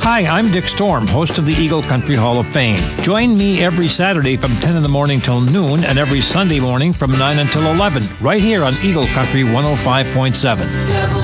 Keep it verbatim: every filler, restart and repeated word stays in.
Hi, I'm Dick Storm, host of the Eagle Country Hall of Fame. Join me every Saturday from ten in the morning till noon and every Sunday morning from nine until eleven, right here on Eagle Country one oh five point seven.